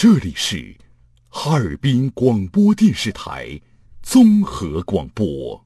这里是哈尔滨广播电视台综合广播。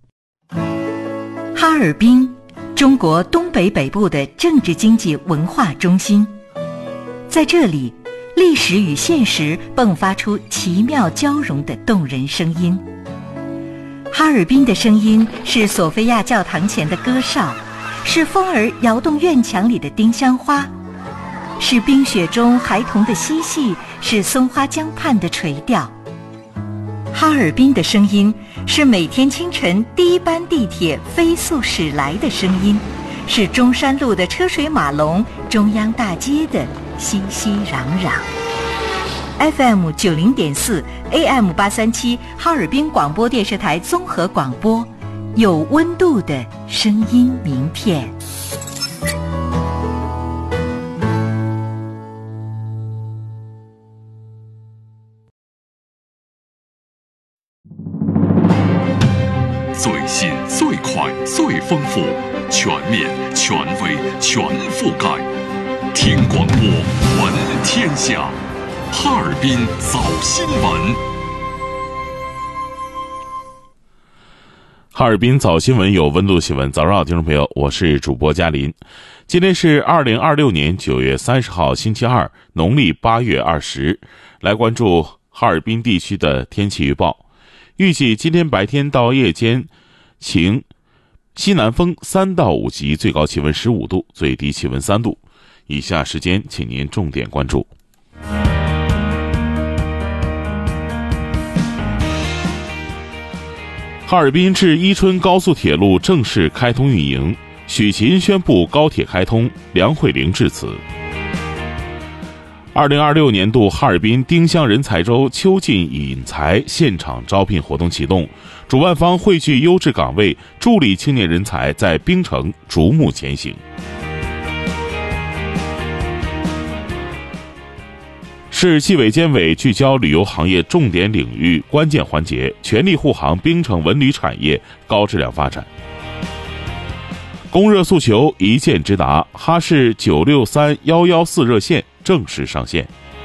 哈尔滨，中国东北北部的政治经济文化中心，在这里，历史与现实迸发出奇妙交融的动人声音。哈尔滨的声音是索菲亚教堂前的歌哨，是风儿摇动院墙里的丁香花，是冰雪中孩童的嬉戏，是松花江畔的垂钓。哈尔滨的声音是每天清晨第一班地铁飞速驶来的声音，是中山路的车水马龙，中央大街的熙熙攘攘。FM 90.4 AM 837哈尔滨广播电视台综合广播，有温度的声音名片。 最新、最快、最丰富，全面、权威、全覆盖。听广播，闻天下。哈尔滨早新闻。 哈尔滨早新闻有温度新闻，早上好，听众朋友，我是主播嘉林。今天是2026年9月30号，星期二，农历8月20，来关注哈尔滨地区的天气预报。预计今天白天到夜间晴，西南风3到5级，最高气温15度，最低气温3度。以下时间请您重点关注。哈尔滨至伊春高速铁路正式开通运营，许勤宣布高铁开通，梁慧玲致辞。2026年度哈尔滨丁香人才周秋进引才现场招聘活动启动，主办方汇聚优质岗位，助力青年人才在冰城逐步前行。市纪委监委聚焦旅游行业重点领域关键环节，全力护航冰城文旅产业高质量发展。供热诉求一键直达，哈市963114热线正式上线。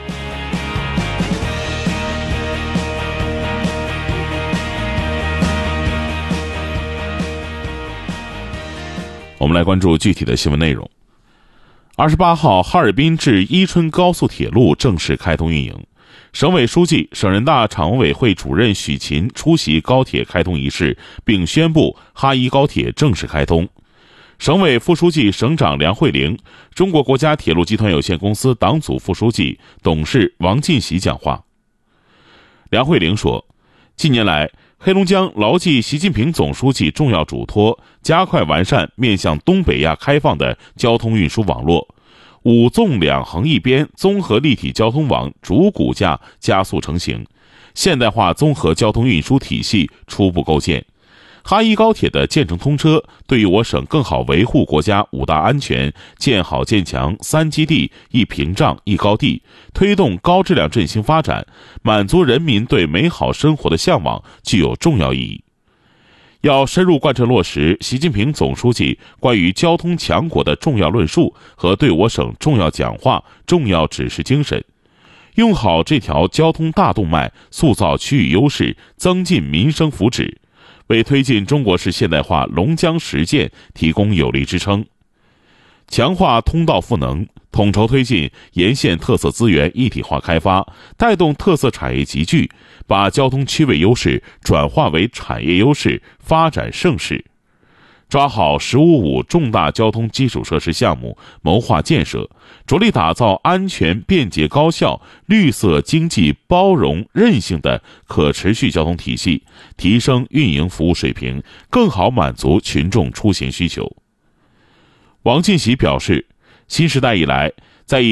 我们来关注具体的新闻内容。28号，哈尔滨至伊春高速铁路正式开通运营。省委书记、省人大常委会主任许勤出席高铁开通仪式，并宣布哈伊高铁正式开通。省委副书记、省长梁慧玲、中国国家铁路集团有限公司党组副书记、董事王进喜讲话。梁慧玲说，近年来，黑龙江牢记习近平总书记重要嘱托，加快完善面向东北亚开放的交通运输网络，5纵2横1边综合立体交通网主骨架加速成型，现代化综合交通运输体系初步构建。哈伊高铁的建成通车，对于我省更好维护国家5大安全、建好建强3基地1屏障1高地，推动高质量振兴发展，满足人民对美好生活的向往，具有重要意义。要深入贯彻落实习近平总书记关于交通强国的重要论述和对我省重要讲话、重要指示精神，用好这条交通大动脉，塑造区域优势，增进民生福祉，为推进中国式现代化龙江实践提供有力支撑。强化通道赋能，统筹推进沿线特色资源一体化开发，带动特色产业集聚，把交通区位优势转化为产业优势，发展盛世。抓好“15+5”重大交通基础设施项目谋划建设，着力打造安全、便捷、高效、绿色、经济、包容、韧性的可持续交通体系，提升运营服务水平，更好满足群众出行需求。王进喜表示，新时代以来，在以